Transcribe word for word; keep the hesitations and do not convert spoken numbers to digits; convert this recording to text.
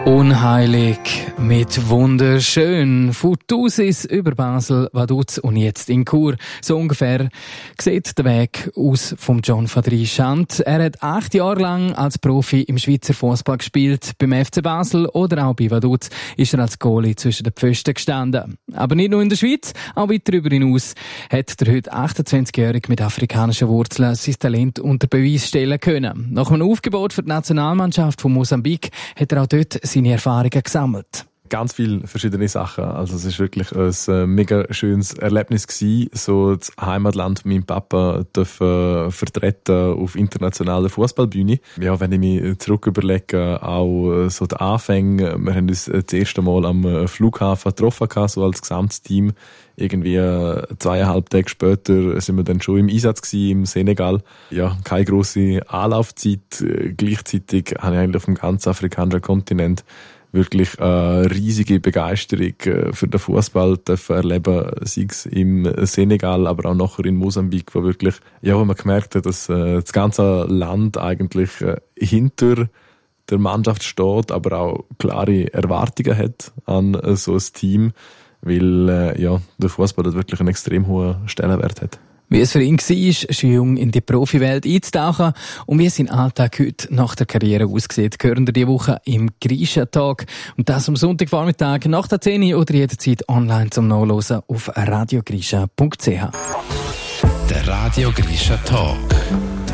Unheilig mit wunderschön. Von Thusis über Basel, Vaduz und jetzt in Chur. So ungefähr sieht der Weg aus vom John Fadri Schand. Er hat acht Jahre lang als Profi im Schweizer Fußball gespielt. Beim F C Basel oder auch bei Vaduz ist er als Goalie zwischen den Pfosten gestanden. Aber nicht nur in der Schweiz, auch weit darüber hinaus hat der heute achtundzwanzigjährige mit afrikanischen Wurzeln sein Talent unter Beweis stellen können. Nach einem Aufgebot für die Nationalmannschaft von Mosambik hat er auch dort seine Erfahrungen gesammelt. Ganz viele verschiedene Sachen. Also es ist wirklich ein äh, mega schönes Erlebnis gewesen, so das Heimatland von meinem Papa dürfen vertreten auf internationaler Fußballbühne. Ja, wenn ich mich zurück überlege, auch so die Anfänge. Wir haben uns das erste Mal am Flughafen getroffen, so als gesamtes Team. Irgendwie zweieinhalb Tage später sind wir dann schon im Einsatz gewesen, im Senegal. Ja, keine grosse Anlaufzeit. Gleichzeitig habe ich eigentlich auf dem ganzen afrikanischen Kontinent wirklich eine riesige Begeisterung für den Fußball erleben, sei es im Senegal, aber auch nachher in Mosambik, wo wirklich, ja, wo man gemerkt hat, dass das ganze Land eigentlich hinter der Mannschaft steht, aber auch klare Erwartungen hat an so ein Team, weil ja, der Fußball wirklich einen extrem hohen Stellenwert hat. Wie es für ihn war, schon jung in die Profiwelt einzutauchen und wie sein Alltag heute nach der Karriere aussieht, hören wir diese Woche im Grisha-Tag. Und das am Sonntagvormittag nach der zehn Uhr oder jederzeit online zum Nachhören auf radiogrisha punkt c h. Der Radio Grisha Talk.